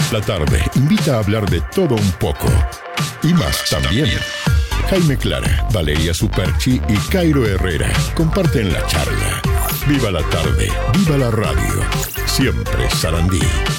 La tarde invita a hablar de todo un poco. Y más también. Jaime Clara, Valeria Superchi y Cairo Herrera comparten la charla. Viva la tarde, viva la radio. Siempre Sarandí.